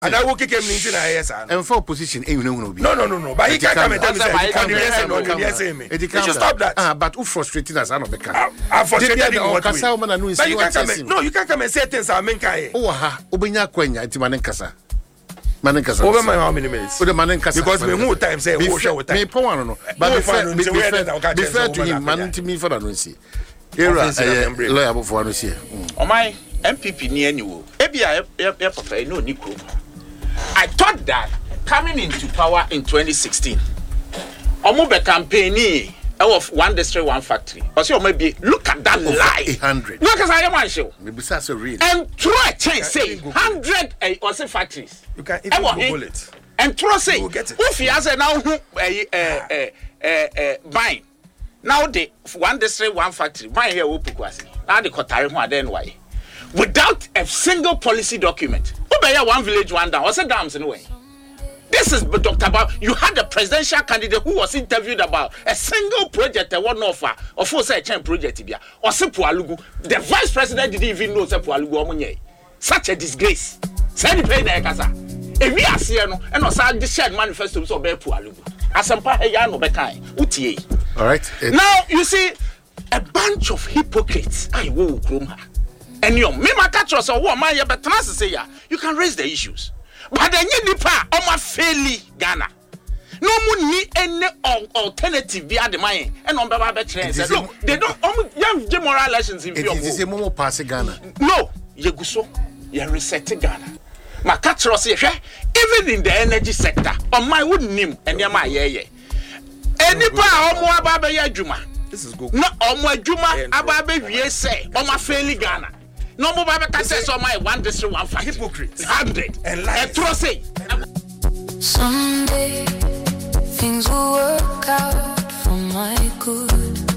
And I will kick him into yes. And for position, no. No. But he can't come and tell me he should stop that. But who frustrating us? I'm frustrated in what way? But you can't come and no, you can't come and say things are menkai. Obenya kwenya iti manenkasa. Over my how many minutes? Because we more time say we show time. Me power no. But before to him man to me for that no see. Era lawyer for no see. O my MPP near you. Ebia papa no ni krom. I thought that coming into power in 2016, Omobe campaign of one district, one factory. Or maybe look at that lie. 800. Look at I show. Maybe that's a real. And throw a change say 100 or say factories. You can even Google it. And throw say if he has now buying. Now the one district, one factory. Buying here Upukwasi. Now the Kotari one then why? Without a single policy document. One village, one down. What's the dams anyway? This is Dr. About. You had a presidential candidate who was interviewed about a single project, a one offer, or for say a chain project. Or Sepualugu. The vice president didn't even know Sepualugu. Such a disgrace. Send the pay na ekasa. If we are seeing and also the shared manifesto so be Pualugu. Asampa Heyano Bekai. Utie. All right. Now you see a bunch of hypocrites. I will Kroma. And you me catch or what man you say you can raise the issues. But then you nipa oma fairly Ghana. No money any alternative via the money and on Baba trains. Look, they don't young moral elections in It is a momo pass Ghana. No, you go so you reset Ghana. My catch or say even in the energy sector on my wood name and yama ye. Any pa omo Baba ya Juma. This is good. No omo Juma ababe wie say oma fairly Ghana. No more Bible can say so my one district, one factory. Hypocrites. 100. And lies. Someday things will work out for my good.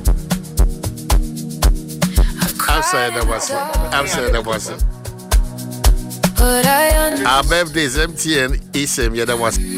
I'm saying that was But I understand. Our birthday is empty and is that was